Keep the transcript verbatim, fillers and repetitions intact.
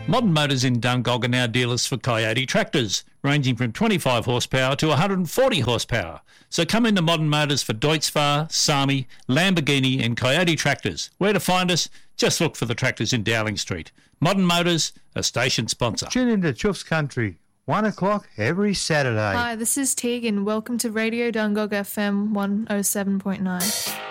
Modern Motors in Dungog are now dealers for Coyote tractors, ranging from twenty-five horsepower to one hundred forty horsepower. So come into Modern Motors for Deutz-Fahr, Sami, Lamborghini and Coyote tractors. Where to find us? Just look for the tractors in Dowling Street. Modern Motors, a station sponsor. Tune into Chuff's Country, one o'clock every Saturday. Hi, this is Teague and welcome to Radio Dungog F M one oh seven point nine.